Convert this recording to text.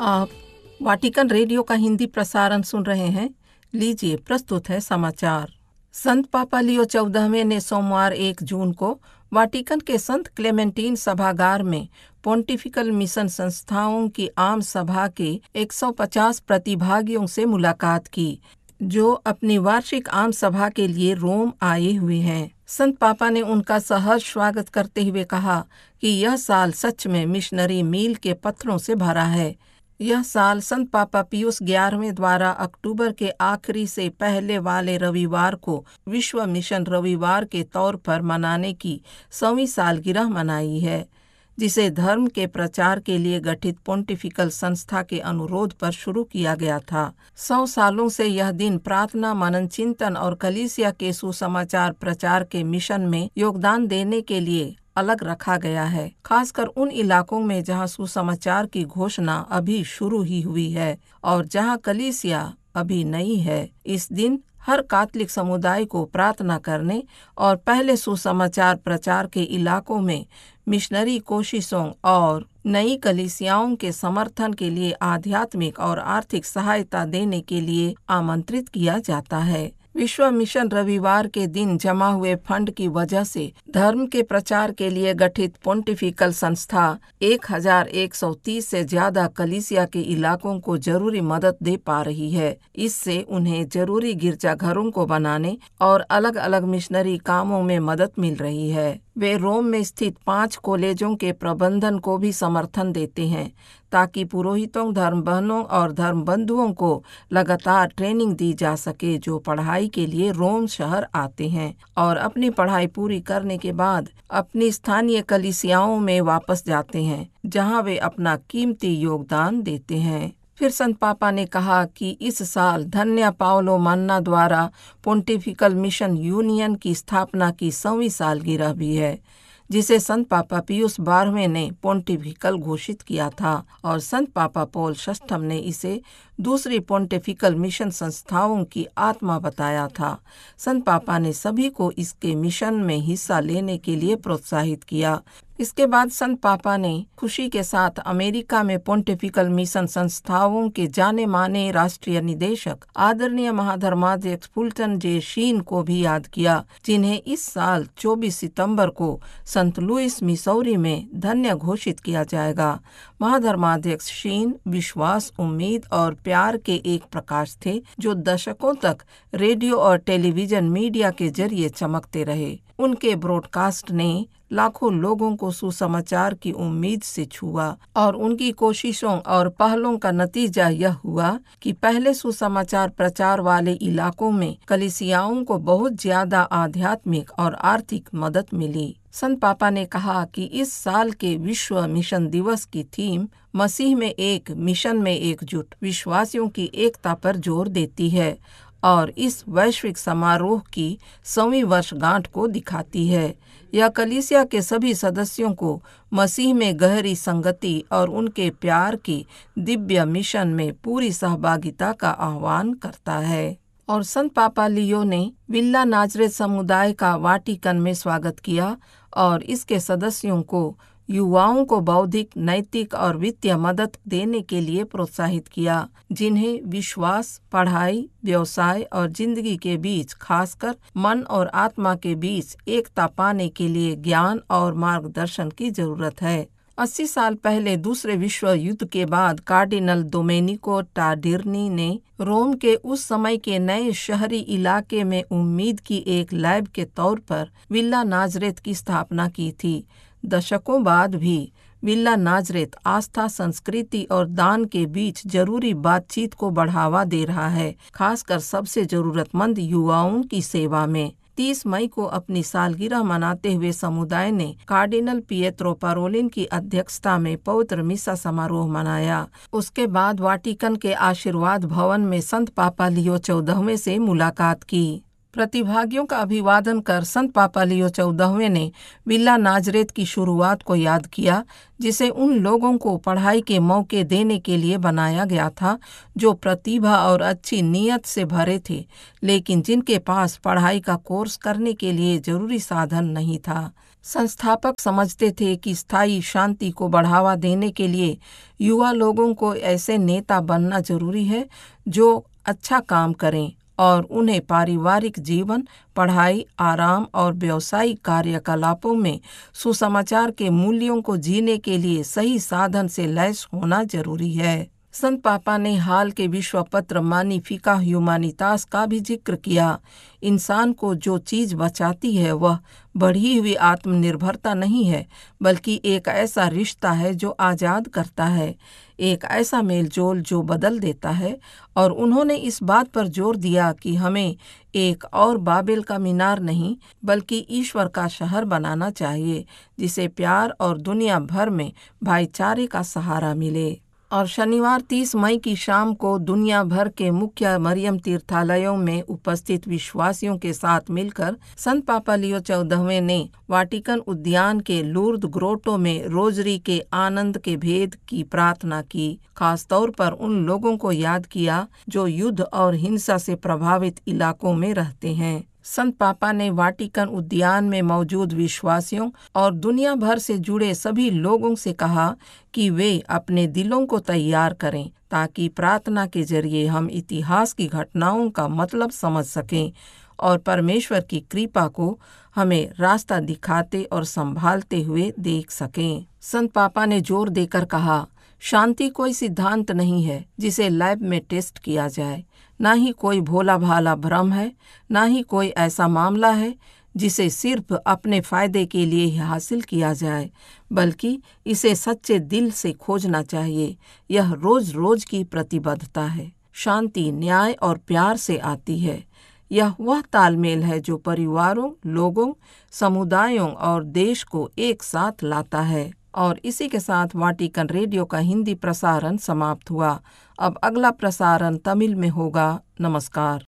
आप Vatican radio का हिंदी प्रसारण सुन रहे हैं। लीजिए प्रस्तुत है समाचार। संत पापा लियो 14वें ने सोमवार 1 जून को वाटिकन के संत क्लेमेंटीन सभागार में पोंटिफिकल मिशन संस्थाओं की आम सभा के 150 प्रतिभागियों से मुलाकात की, जो अपनी वार्षिक आम सभा के लिए रोम आए हुए हैं। संत पापा ने उनका सहर्ष स्वागत करते हुए कहा कि यह साल सच में मिशनरी मील के पत्रों से भरा है। यह साल संत पापा पियुस 11वें द्वारा अक्टूबर के आखिरी से पहले वाले रविवार को विश्व मिशन रविवार के तौर पर मनाने की 100वीं सालगिरह मनाई है, जिसे धर्म के प्रचार के लिए गठित पोंटिफिकल संस्था के अनुरोध पर शुरू किया गया था। 100 सालों से यह दिन प्रार्थना, मनन, चिंतन और कलीसिया के सुसमाचार प्रचार के मिशन में योगदान देने के लिए अलग रखा गया है, खासकर उन इलाकों में जहां सुसमाचार की घोषणा अभी शुरू ही हुई है और जहां कलीसिया अभी नई है। इस दिन हर कैथोलिक समुदाय को प्रार्थना करने और पहले सुसमाचार प्रचार के इलाकों में मिशनरी कोशिशों और नई कलीसियाओं के समर्थन के लिए आध्यात्मिक और आर्थिक सहायता देने के लिए आमंत्रित किया जाता है। विश्व मिशन रविवार के दिन जमा हुए फंड की वजह से धर्म के प्रचार के लिए गठित पोंटिफिकल संस्था 1130 से ज्यादा कलीसिया के इलाकों को जरूरी मदद दे पा रही है। इससे उन्हें जरूरी गिरजाघरों को बनाने और अलग अलग मिशनरी कामों में मदद मिल रही है। वे रोम में स्थित 5 कॉलेजों के प्रबंधन को भी समर्थन देते हैं, ताकि पुरोहितों, धर्म बहनों और धर्म बंधुओं को लगातार ट्रेनिंग दी जा सके, जो पढ़ाई के लिए रोम शहर आते हैं और अपनी पढ़ाई पूरी करने के बाद अपनी स्थानीय कलीसियाओं में वापस जाते हैं, जहां वे अपना कीमती योगदान देते हैं। फिर संत पापा ने कहा कि इस साल धन्य पाओलो मन्ना द्वारा पोंटिफिकल मिशन यूनियन की स्थापना की 100वीं सालगिरह भी है, जिसे संत पापा पियुस 12वें ने पोंटिफिकल घोषित किया था और संत पापा पॉल VI ने इसे दूसरी पोंटिफिकल मिशन संस्थाओं की आत्मा बताया था। संत पापा ने सभी को इसके मिशन में हिस्सा लेने के लिए प्रोत्साहित किया। इसके बाद संत पापा ने खुशी के साथ अमेरिका में पोंटिफिकल मिशन संस्थाओं के जाने माने राष्ट्रीय निदेशक आदरणीय महाधर्माध्यक्ष फुल्टन जे शीन को भी याद किया, जिन्हें इस साल 24 सितंबर को संत लुइस, मिसौरी में धन्य घोषित किया जाएगा। महाधर्माध्यक्ष शीन विश्वास, उम्मीद और प्यार के एक प्रकाश थे, जो दशकों तक रेडियो और टेलीविजन मीडिया के जरिए चमकते रहे। उनके ब्रॉडकास्ट ने लाखों लोगों को सुसमाचार की उम्मीद से छुआ और उनकी कोशिशों और पहलों का नतीजा यह हुआ कि पहले सुसमाचार प्रचार वाले इलाकों में कलीसियाओं को बहुत ज्यादा आध्यात्मिक और आर्थिक मदद मिली। संत पापा ने कहा कि इस साल के विश्व मिशन दिवस की थीम मसीह में एक, मिशन में एकजुट, विश्वासियों की एकता पर जोर देती है और इस वैश्विक समारोह की 100वीं वर्षगांठ को दिखाती है। यह कलीसिया के सभी सदस्यों को मसीह में गहरी संगति और उनके प्यार की दिव्य मिशन में पूरी सहभागिता का आह्वान करता है। और संत पापा लियो ने विल्ला नाजरेथ समुदाय का वाटिकन में स्वागत किया और इसके सदस्यों को युवाओं को बौद्धिक, नैतिक और वित्तीय मदद देने के लिए प्रोत्साहित किया, जिन्हें विश्वास, पढ़ाई, व्यवसाय और जिंदगी के बीच, खासकर मन और आत्मा के बीच एकता पाने के लिए ज्ञान और मार्गदर्शन की जरूरत है। 80 साल पहले दूसरे विश्व युद्ध के बाद कार्डिनल डोमेनिको टार्डिनी ने रोम के उस समय के नए शहरी इलाके में उम्मीद की एक लैब के तौर पर विल्ला नाजरेथ की स्थापना की थी। दशकों बाद भी विल्ला नाजरेथ आस्था, संस्कृति और दान के बीच जरूरी बातचीत को बढ़ावा दे रहा है, खासकर सबसे जरूरतमंद युवाओं की सेवा में। 30 मई को अपनी सालगिरह मनाते हुए समुदाय ने कार्डिनल पिएत्रो पारोलिन की अध्यक्षता में पवित्र मिसा समारोह मनाया। उसके बाद वाटिकन के आशीर्वाद भवन में संत पापा लियो 14वें से मुलाकात की। प्रतिभागियों का अभिवादन कर संत पापा लियो 14वें ने विल्ला नाजरेथ की शुरुआत को याद किया, जिसे उन लोगों को पढ़ाई के मौके देने के लिए बनाया गया था जो प्रतिभा और अच्छी नीयत से भरे थे, लेकिन जिनके पास पढ़ाई का कोर्स करने के लिए जरूरी साधन नहीं था। संस्थापक समझते थे कि स्थायी शांति को बढ़ावा देने के लिए युवा लोगों को ऐसे नेता बनना जरूरी है जो अच्छा काम करें और उन्हें पारिवारिक जीवन, पढ़ाई, आराम और व्यावसायिक कार्यकलापों में सुसमाचार के मूल्यों को जीने के लिए सही साधन से लैस होना जरूरी है। संत पापा ने हाल के विश्व पत्र मैग्निफिका ह्यूमैनिटास का भी जिक्र किया। इंसान को जो चीज बचाती है वह बढ़ी हुई आत्मनिर्भरता नहीं है, बल्कि एक ऐसा रिश्ता है जो आज़ाद करता है, एक ऐसा मेलजोल जो बदल देता है। और उन्होंने इस बात पर जोर दिया कि हमें एक और बाबेल का मीनार नहीं, बल्कि ईश्वर का शहर बनाना चाहिए, जिसे प्यार और दुनिया भर में भाईचारे का सहारा मिले। और शनिवार 30 मई की शाम को दुनिया भर के मुख्य मरियम तीर्थालयों में उपस्थित विश्वासियों के साथ मिलकर संत पापा लियो 14वें ने वाटिकन उद्यान के लूर्द ग्रोटो में रोजरी के आनंद के भेद की प्रार्थना की। खास तौर पर उन लोगों को याद किया जो युद्ध और हिंसा से प्रभावित इलाकों में रहते हैं। संत पापा ने वाटिकन उद्यान में मौजूद विश्वासियों और दुनिया भर से जुड़े सभी लोगों से कहा कि वे अपने दिलों को तैयार करें ताकि प्रार्थना के जरिए हम इतिहास की घटनाओं का मतलब समझ सकें और परमेश्वर की कृपा को हमें रास्ता दिखाते और संभालते हुए देख सकें। संत पापा ने जोर देकर कहा, शांति कोई सिद्धांत नहीं है जिसे लैब में टेस्ट किया जाए, ना ही कोई भोला भाला भ्रम है, ना ही कोई ऐसा मामला है जिसे सिर्फ अपने फायदे के लिए ही हासिल किया जाए, बल्कि इसे सच्चे दिल से खोजना चाहिए। यह रोज रोज की प्रतिबद्धता है। शांति न्याय और प्यार से आती है। यह वह तालमेल है जो परिवारों, लोगों, समुदायों और देश को एक साथ लाता है। और इसी के साथ वाटिकन रेडियो का हिंदी प्रसारण समाप्त हुआ। अब अगला प्रसारण तमिल में होगा। नमस्कार।